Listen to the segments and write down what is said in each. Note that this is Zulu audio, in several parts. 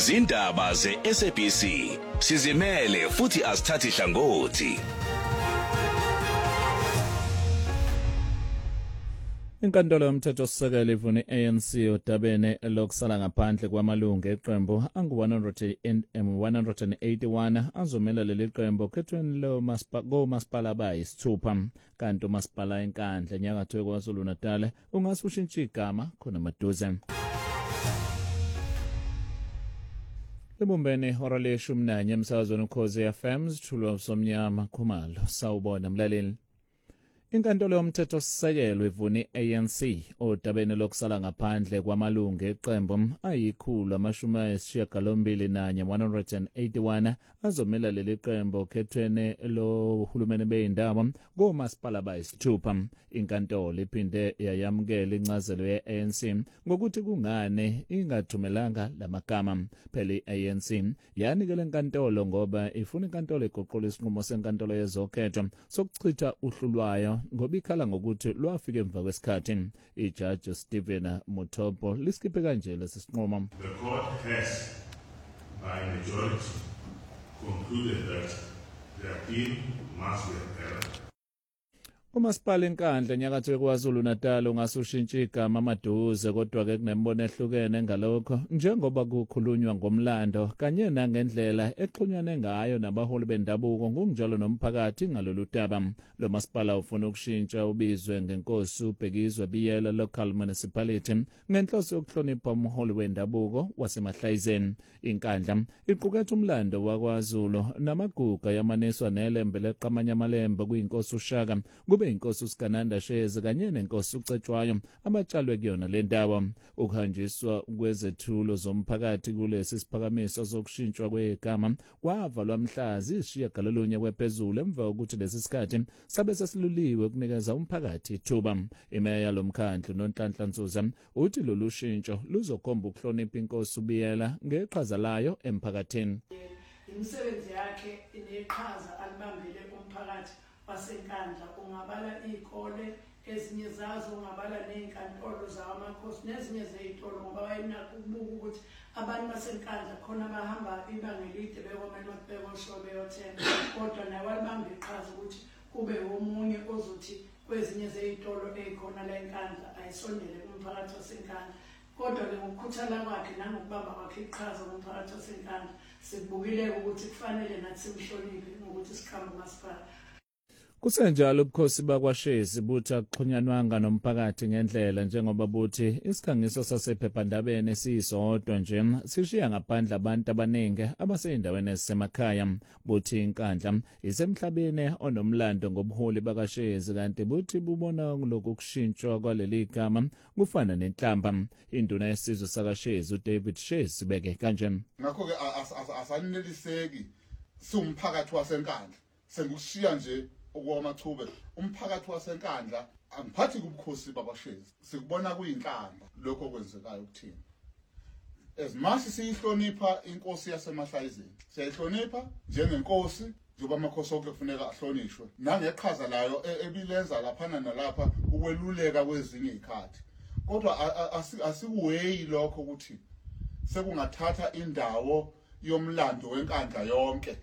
izindaba ze-SABC sizimele futhi asithathi hlangothi. Inkantolo yomthethosisekelo ivune ANC odabeni lokusala ngaphandle kwamalungu eqembu angu-181 azomela leli qembu okhethweni lomasipala abayisithupha. Kanti umasipala eNkandla enyakatho yeKwaZulu-Natal ungase ushintshe igama khona maduze. Libumbene ihora le-11 emsakazweni Ukhozi FM sithulwa uSomnyama Khumalo. Sawubona mlaleli. Inkantolo yomthethosisekelo ivune ANC odabeni lokusala ngaphandle kwamalungu eqembu ayi-181 azomela leli qembu okhethweni lohulumeni beyindawo ngomasipala abayisithupha. Inkantolo iphinde yayamukela incazelo ye-ANC ngokuthi kungane ingathumelanga lamagama. Phela i-ANC yanikela inkantolo ngoba ifuna inkantolo igoqole isinqumo senkantolo yezokhetho sokuchitha uhlu lwayo ngoba ikhala ngokuthi lwafika emva kwesikhathi. Ijaji Stephen Mutopo lisikiphe kanje lesi sinqumo. The court has by majority concluded that the appeal must be upheld. Umasipala eNkandla enyakatho yeKwaZulu-Natal ungase ushintshe igama amaduze kodwa-ke kunembono ehlukene ngalokho njengoba kukhulunywa ngomlando kanye nangendlela exhunywane ngayo nabaholi bendabuko ngokunjalo nomphakathi ngalolu daba. Lo masipala ufuna ukushintsha ubizwe ngenkosi uBhekizwe Biyela Local Municipality ngenhloso yokuhlonipha umholi wendabuko waseMahlayizeni. Inkandla iqukethe umlando wakwaZulu namaguga yamaniswa nelembe leqamanya malembe kuyinkosi uShaka kube inkosi uSigananda Shezi kanye nenkosi uCetshwayo abatshalwe kuyona le ndawo. Ukuhanjiswa kwezethulo zomphakathi kulesi siphakamiso sokushintshwa kwegama kwavalwa mhla ziyisishiyagalolunye kwephezulu emva kokuthi lesi sikhathi sabe sesiluliwe ukunikeza umphakathi ithuba. Imeya yalomkhandlu noNhlanhla Nzuza uthi lolu shintsho luzokhomba ukuhlonipha inkosi uBiyela ngeqhaza layo emphakathini. Imisebenzi yakhe ineqhaza alibambele umphakathi waseNkandla, ungabala izikole ezinye zazo, ungabala nezinkantolo zamakhosi nezinye zezitolo ngoba bayinakho ukubuka ukuthi abantu baseNkandla khona bahamba ibanga elide bekomela bebosho beyothenga, kodwa naye walibamba iqhaza ukuthi kube omunye ozothi kwezinye zezitolo ezikhona la eNkandla ayisondele kumphakathi waseNkandla. Kodwa-ke ngokukhuthala kwakhe nangokubamba kwakhe iqhaza kumphakathi waseNkandla sikubukile ukuthi kufanele nathi simhloniphe ngokuthi sikhamba umasipala. Kusenjalo ubukhosi bakwaShezi buthi akuxhunyanwanga nomphakathi ngendlela njengoba buthi isikhangiso sasephephandabeni siyisodwa nje sishiya ngaphandle abantu abaningi abaseyindaweni ezisemakhaya. Buthi iNkandla isemhlabeni onomlando ngobuholi bakaShezi kanti buthi bubona lokhu kushintshwa kwaleli gama kufana nenhlamba. Induna yesizwe sakaShezi uDavid Shezi beke kanje. Ngakho-ke asaneliseki siwumphakathi waseNkandla sengikushiya nje okwamathube umphakathi waseNkandla angiphathi kubukhosi bakwaShezi sikubona kuyinkamba lokho okwenzekayo kuthina. As much siyihlonipha inkosi yaseMahlayizeni siyayihlonipha njengenkosi njengoba amakhosi onke kufuneka ahlonishwe nangeqhaza layo ebilenza laphana nalapha ukweluleka kwezinye izikhathi, kodwa asikuweyi lokho ukuthi sekungathatha indawo yomlando weNkandla yonke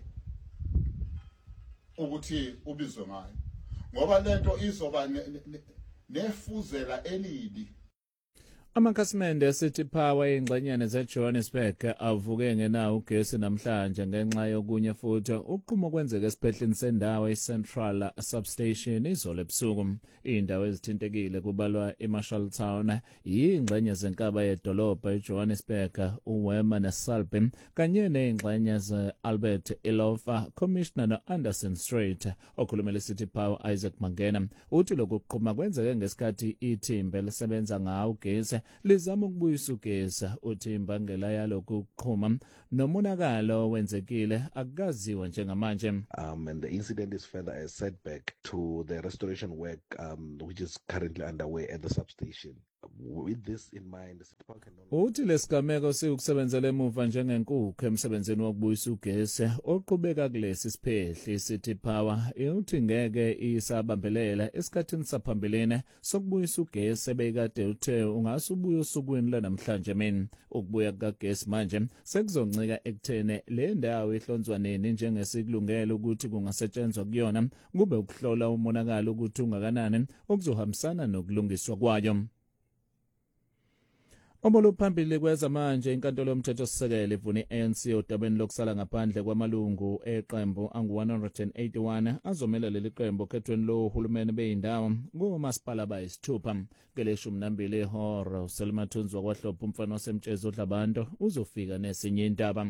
ukuthi ubizwe ngayo ngoba lento izoba nefuzela elibi. Amakhasimende eCity Power eyingxenyana zeJohannesburg avuke ngenawo ugesi namhlanje ngenxa yokunye futhi uqhumo kwenzeka esiphehleni sendawo eCentral Substation izolo ebusuku. Indawo ezithintekile kubalwa eMarshall Town, yingxenye zenkaba yedolobha eJohannesburg, uWema neSalby kanye nezingxenye zeAlbert Elofa. Commissioner noAnderson Street okhulumela eCity Power Isaac Mangena uthi lokhu kuqhuma kwenzeke ngesikhathi ithimba lisebenza ngawo ugesi lizama ukubuyisa ugesi. Uthi imbangela yalokhu kuqhuma nomonakalo wenzekile akukaziwa njengamanje. And the incident is further a setback to the restoration work which is currently underway at the substation. with this in mind, spoken uthi lesigameko siukusebenzela emuva njengenkukhu emsebenzini wokubuyisa ugesi oqhubeka kulesi siphehli City Power uthi ngeke isabambelela esikhathini saphambilene sokubuyisa ugesi ebekade uthe ungasubuya osukwini lanamhlanje mina ukubuya kagesi manje sekuzoncika ekuthene le ndawo ihlonzwa nini njengesikulungela ukuthi kungasetshenzwa kuyona kube ukuhlola umonakalo ukuthi ungakanani okuzohambisana nokulungiswa kwayo. Omoluphambili kweza manje inkantolo yomthethosisekelo ivune ANC odabeni lokusala ngaphandle kwamalungu eqembu angu-181 azomela leli qembu okhethweni lohulumeni beyindawo ngomasipala bayisithupha ngeleshumi nambili ihora. uSelma Thunzi wakwaHlophe umfana wasemtshezi uDlabanto uzofika nesinye indaba.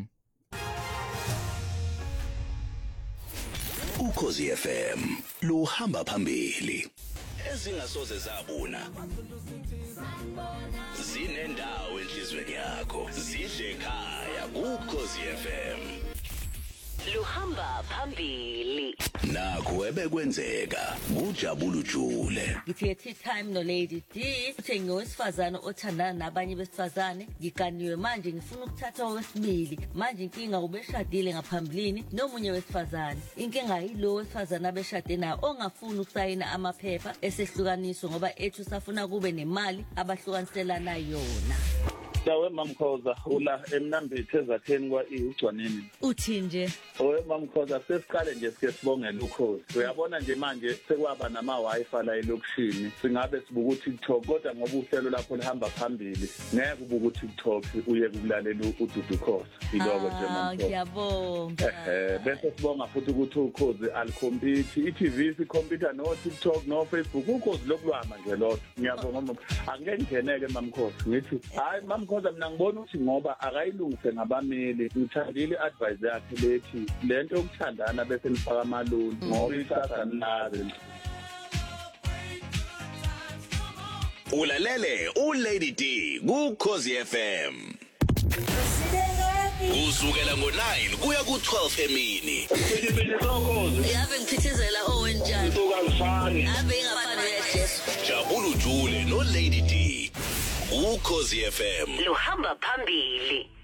Ukhozi FM luhamba phambili ezingasoze zabuna zinendawo enhlizweni yakho zidle ekhaya kuKhozi FM luhamba phambili nakho ebekwenzeka kujabula ujule. ngithe tea time no Lady D uthe ngowesifazane othandana nabanye besifazane ngikaniwe manje ngifuna ukuthatha owesibili manje inkinga ubeshadile ngaphambilini nomunye wesifazane inkinga yilo wesifazane abeshade nayo ongafuni ukusayina amaphepha esehlukaniso ngoba ethi usafuna kube nemali abahlukaniselana yona. Yawe mamkhoza ula emnambithi ezatheni kwa ugcwaneni uthi nje owe mamkhoza sesiqale nje sike sibongela ukhozi uyabona nje manje sekwaba nama wifi la elokushini singabe sibuka uTikTok kodwa ngoba uhlelo lapho lihamba phambili ngeke ubuka uTikTok uye kulalela uDudu Khosi iloko nje mamkhoza ngiyabonga bese sibonga futhi ukuthi ukhozi alikhompiti iTV sikhompita no TikTok no Facebook ukhozi lokulwama nje lotho ngiyabonga angeke ngeneke mamkhozi ngithi hayi mamkhoza mina ngibona ukuthi ngoba akayilungise ngabameli ngithandile advice yakhe lethi lento yokuthandana bese nifaka amaluni ngoba isasanlazi. Ulalele uLady D kuKhozi FM kusukela ngo9 kuya ku12 emini. yabe ngiphithizela owenjani Ukazifani abe ingafani nejesu Jabula ujule noLady D kuKhozi FM luhamba phambili.